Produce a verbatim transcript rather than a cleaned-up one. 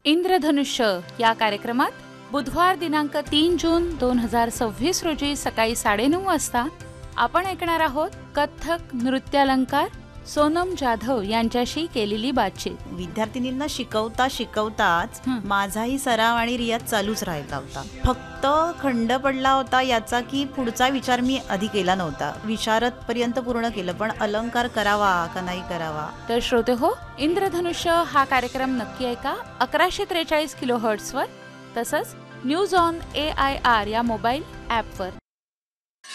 इंद्रधनुष्य या कार्यक्रमात बुधवार दिनांक तीन जून दोन हजार सव्वीस रोजी सकाळी साडेनऊ वाजता आपण ऐकणार आहोत कथ्थक नृत्यालंकार सोनम जाधव यांच्याशी केलेली बातचीत। विद्यार्थिनींना शिकवता शिकवताच हं. माझाही सराव आणि रियाज चालूच राहिला होता। फक्त खंड पडला होता याचा की पुढचा विचार मी आधी केला नव्हता। विशारद पर्यंत पूर्ण केलं, पण अलंकार करावा का नाही करावा। तर श्रोते हो, इंद्रधनुष्य हा कार्यक्रम नक्की ऐका अकराशे त्रेचाळीस किलो हर्ट्सवर, तसंच news on A I R या मोबाईल ॲपवर।